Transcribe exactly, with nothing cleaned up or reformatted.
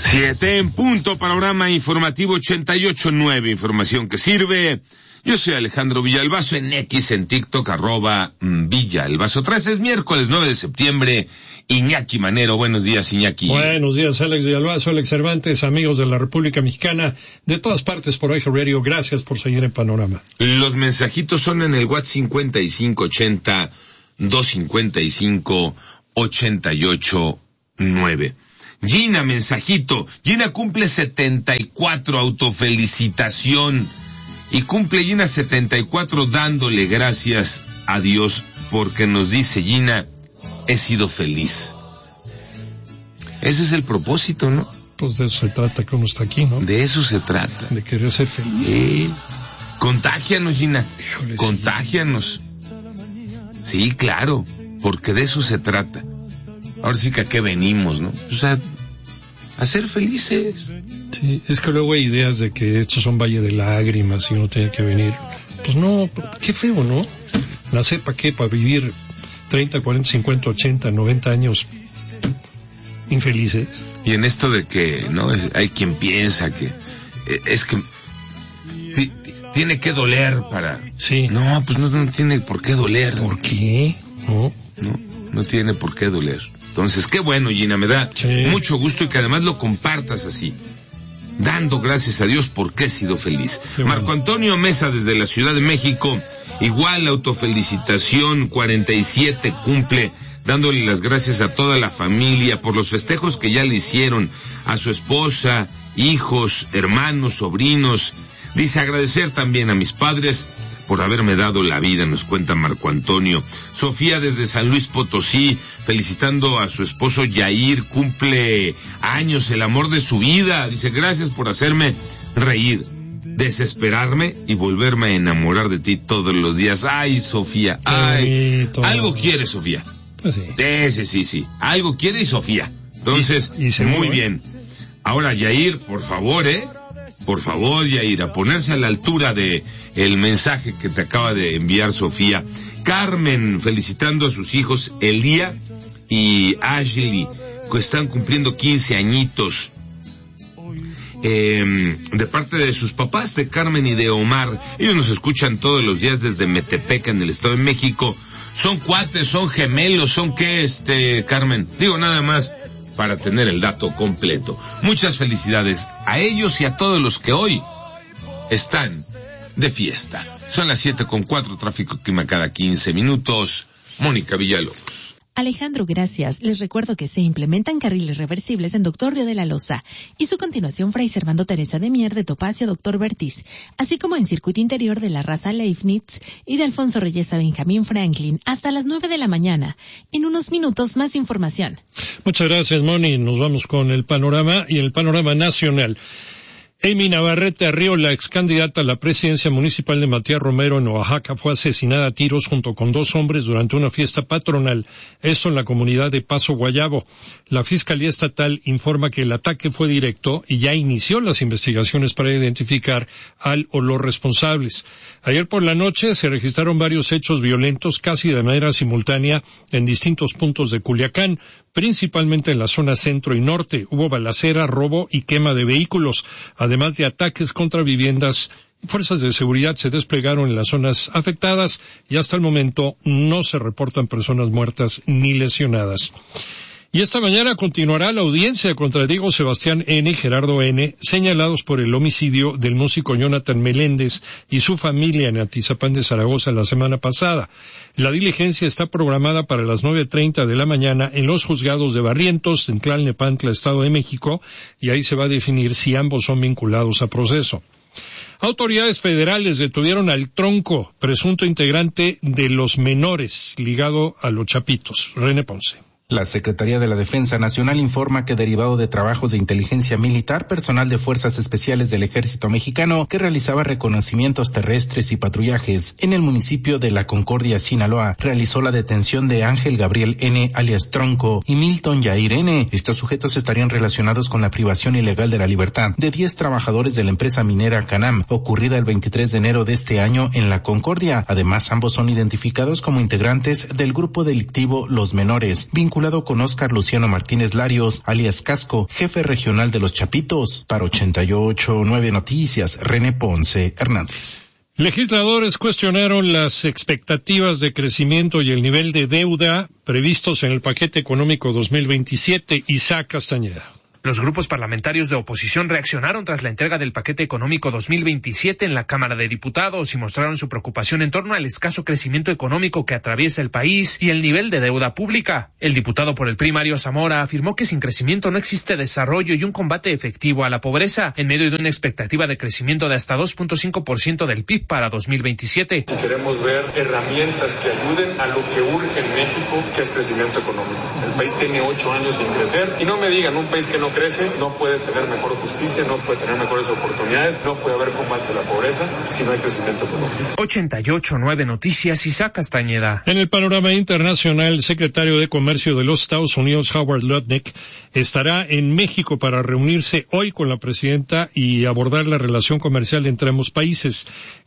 Siete en punto, panorama informativo ochenta y ocho nueve, información que sirve. Yo soy Alejandro Villalbazo, en X, en TikTok, arroba Villalbazo. tres es miércoles nueve de septiembre. Iñaki Manero, buenos días, Iñaki. Buenos días, Alex Villalbazo, Alex Cervantes, amigos de la República Mexicana, de todas partes por Eje Radio, gracias por seguir en Panorama. Los mensajitos son en el WhatsApp cincuenta y cinco ochenta, doscientos cincuenta y cinco, ochenta y ocho nueve. Gina, mensajito. Gina cumple setenta y cuatro, autofelicitación. Y cumple Gina setenta y cuatro dándole gracias a Dios porque nos dice Gina, he sido feliz. Ese es el propósito, ¿no? Pues de eso se trata que uno está aquí, ¿no? De eso se trata. De querer ser feliz. Eh, contágianos, Gina. Híjole, contágianos. Sí. sí, claro, porque de eso se trata. Ahora sí que a qué venimos, ¿no? O sea, a ser felices. Sí, es que luego hay ideas de que estos son valle de lágrimas y uno tiene que venir. Pues no, qué feo, ¿no? La cepa qué, para vivir treinta, cuarenta, cincuenta, ochenta, noventa años infelices. Y en esto de que, ¿no? Hay quien piensa que es que t- tiene que doler para... Sí. No, pues no, no tiene por qué doler. ¿Por qué? No. No, no tiene por qué doler. Entonces, qué bueno, Gina, me da sí. mucho gusto y que además lo compartas así, dando gracias a Dios porque he sido feliz. Qué Marco bueno. Antonio Mesa desde la Ciudad de México, igual autofelicitación, cuarenta y siete cumple, dándole las gracias a toda la familia por los festejos que ya le hicieron, a su esposa, hijos, hermanos, sobrinos. Dice agradecer también a mis padres por haberme dado la vida, nos cuenta Marco Antonio. Sofía desde San Luis Potosí, felicitando a su esposo Yair, cumple años, el amor de su vida. Dice, gracias por hacerme reír, desesperarme y volverme a enamorar de ti todos los días. Ay, Sofía, ay, bonito. Algo quiere Sofía. Pues sí. Sí, sí, sí, sí, algo quiere y Sofía. Entonces, y, y seguro, muy ¿eh? bien. Ahora, Yair, por favor, eh, por favor, Yair, a ponerse a la altura de el mensaje que te acaba de enviar Sofía. Carmen, felicitando a sus hijos Elía y Ashley, que están cumpliendo quince añitos. Eh, de parte de sus papás, de Carmen y de Omar. Ellos nos escuchan todos los días desde Metepec, en el Estado de México. Son cuates, son gemelos, son qué, este, Carmen. Digo nada más para tener el dato completo. Muchas felicidades a ellos y a todos los que hoy están de fiesta. Son las siete con cuatro, tráfico clima cada quince minutos. Mónica Villalobos. Alejandro, gracias. Les recuerdo que se implementan carriles reversibles en Doctor Río de la Loza y su continuación Fray Servando Teresa de Mier de Topacio Doctor Bertiz, así como en circuito interior de la Raza Leibniz y de Alfonso Reyes a Benjamín Franklin hasta las nueve de la mañana. En unos minutos más información. Muchas gracias, Moni. Nos vamos con el panorama y el panorama nacional. Amy Navarrete Arriola, ex candidata a la presidencia municipal de Matías Romero en Oaxaca, fue asesinada a tiros junto con dos hombres durante una fiesta patronal, eso en la comunidad de Paso Guayabo. La Fiscalía Estatal informa que el ataque fue directo y ya inició las investigaciones para identificar al o los responsables. Ayer por la noche se registraron varios hechos violentos casi de manera simultánea en distintos puntos de Culiacán, principalmente en la zona centro y norte. Hubo balacera, robo y quema de vehículos, además de ataques contra viviendas. Fuerzas de seguridad se desplegaron en las zonas afectadas y hasta el momento no se reportan personas muertas ni lesionadas. Y esta mañana continuará la audiencia contra Diego Sebastián N. y Gerardo N., señalados por el homicidio del músico Jonathan Meléndez y su familia en Atizapán de Zaragoza la semana pasada. La diligencia está programada para las nueve treinta de la mañana en los juzgados de Barrientos, en Tlalnepantla, Estado de México, y ahí se va a definir si ambos son vinculados a proceso. Autoridades federales detuvieron al Tronco, presunto integrante de los menores, ligado a los Chapitos. René Ponce. La Secretaría de la Defensa Nacional informa que derivado de trabajos de inteligencia militar, personal de Fuerzas Especiales del Ejército Mexicano que realizaba reconocimientos terrestres y patrullajes en el municipio de La Concordia, Sinaloa, realizó la detención de Ángel Gabriel N. alias Tronco y Milton Yair N. Estos sujetos estarían relacionados con la privación ilegal de la libertad de diez trabajadores de la empresa minera Canam, ocurrida el veintitrés de enero de este año en La Concordia. Además, ambos son identificados como integrantes del grupo delictivo Los Menores, vinculados vinculado con Óscar Luciano Martínez Larios, alias Casco, jefe regional de Los Chapitos. Para ochenta y ocho punto nueve Noticias, René Ponce Hernández. Legisladores cuestionaron las expectativas de crecimiento y el nivel de deuda previstos en el paquete económico dos mil veintisiete. Isaac Castañeda. Los grupos parlamentarios de oposición reaccionaron tras la entrega del paquete económico dos mil veintisiete en la Cámara de Diputados y mostraron su preocupación en torno al escaso crecimiento económico que atraviesa el país y el nivel de deuda pública. El diputado por el P R I, Mario Zamora, afirmó que sin crecimiento no existe desarrollo y un combate efectivo a la pobreza, en medio de una expectativa de crecimiento de hasta dos punto cinco por ciento del P I B para dos mil veintisiete. Queremos ver herramientas que ayuden a lo que urge en México, que es crecimiento económico. El país tiene ocho años sin crecer y no me digan, un país que no crece no puede tener mejor justicia, no puede tener mejores oportunidades, no puede haber combate a la pobreza si no hay crecimiento económico. ochenta y ocho punto nueve Noticias, Isaac Castañeda. En el panorama internacional, el secretario de Comercio de los Estados Unidos, Howard Lutnick, estará en México para reunirse hoy con la presidenta y abordar la relación comercial entre ambos países.